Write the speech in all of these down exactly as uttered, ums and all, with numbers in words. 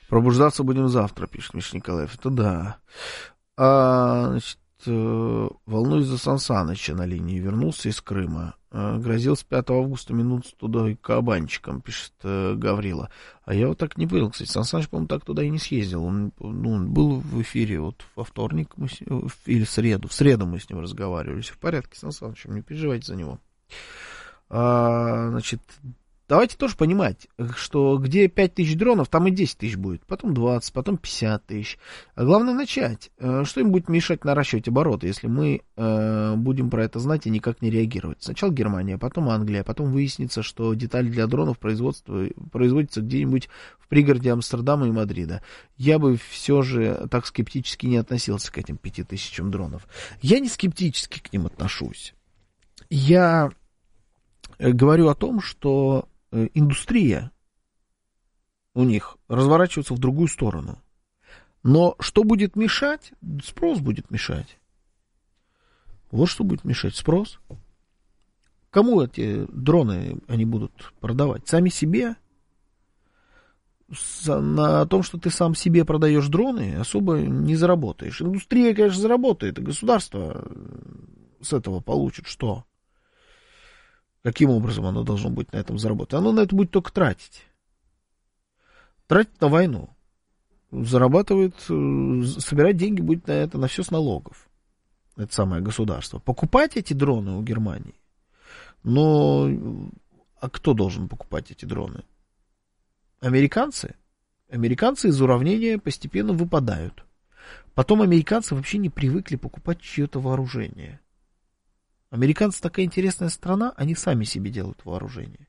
Пробуждаться будем завтра, пишет Миша Николаев. Это да. А, значит, волнуюсь за Сан Саныча на линии. Вернулся из Крыма. Грозил с пятого августа минут туда и кабанчиком, пишет Гаврила. А я вот так не понял, кстати. Сан Саныч, по-моему, так туда и не съездил. Он, ну, он был в эфире вот во вторник мы с, или в среду. В среду мы с ним разговаривали. Все в порядке, Сан Саныч, не переживайте за него. А, значит, давайте тоже понимать, что где пять тысяч дронов, там и десять тысяч будет, потом двадцать, потом пятьдесят тысяч. А главное начать. Что им будет мешать наращивать обороты, если мы э, будем про это знать и никак не реагировать? Сначала Германия, потом Англия, потом выяснится, что детали для дронов производства, производятся где-нибудь в пригороде Амстердама и Мадрида. Я бы все же так скептически не относился к этим пяти тысячам дронов. Я не скептически к ним отношусь. Я говорю о том, что индустрия у них разворачивается в другую сторону. Но что будет мешать? Спрос будет мешать. Вот что будет мешать. Спрос. Кому эти дроны они будут продавать? Сами себе? На том, что ты сам себе продаешь дроны, особо не заработаешь. Индустрия, конечно, заработает, и государство с этого получит что? Каким образом оно должно быть на этом заработать? Оно на это будет только тратить. Тратить на войну. Зарабатывает, собирать деньги будет на это, на все с налогов. Это самое государство. Покупать эти дроны у Германии. Но а кто должен покупать эти дроны? Американцы. Американцы из уравнения постепенно выпадают. Потом американцы вообще не привыкли покупать чье-то вооружение. Американцы такая интересная страна, они сами себе делают вооружение.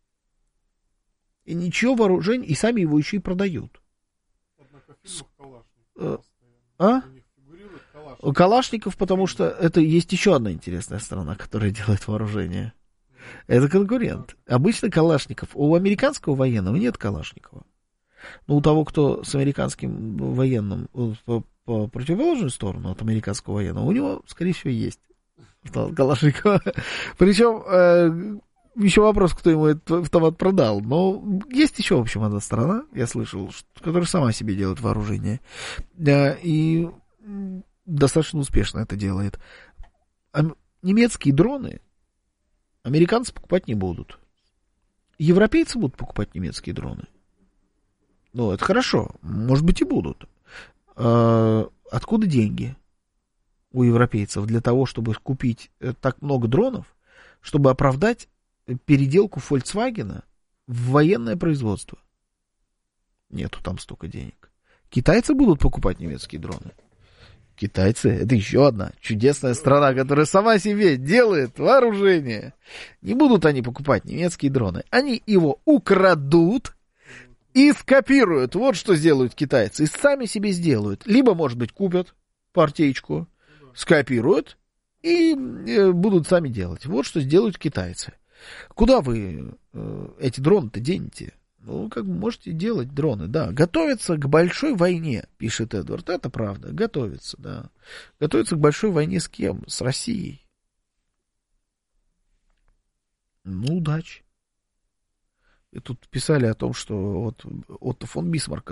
И ничего вооружения, и сами его еще и продают. Однако в фильмах Калашников э, а? Калашников. Калашников, потому что это есть еще одна интересная страна, которая делает вооружение. Это конкурент. Обычно Калашников. У американского военного нет Калашникова. Но у того, кто с американским военным по, по противоположную сторону от американского военного, у него, скорее всего, есть Калашникова. Причем э, еще вопрос, кто ему этот автомат продал. Но есть еще, в общем, одна страна, я слышал, что, которая сама себе делает вооружение. Э, и достаточно успешно это делает. А немецкие дроны американцы покупать не будут. Европейцы будут покупать немецкие дроны. Ну, это хорошо. Может быть, и будут. Э, откуда деньги у европейцев для того, чтобы купить так много дронов, чтобы оправдать переделку Volkswagen в военное производство? Нету там столько денег. Китайцы будут покупать немецкие дроны. Китайцы — это еще одна чудесная страна, которая сама себе делает вооружение. Не будут они покупать немецкие дроны. Они его украдут и скопируют. Вот что сделают китайцы. И сами себе сделают. Либо, может быть, купят партеечку, скопируют и будут сами делать. Вот что сделают китайцы. Куда вы э, эти дроны-то денете? Ну, как бы можете делать дроны, да. Готовятся к большой войне, пишет Эдвард. Это правда, готовятся, да. Готовятся к большой войне с кем? С Россией. Ну, удачи. И тут писали о том, что вот Отто фон Бисмарк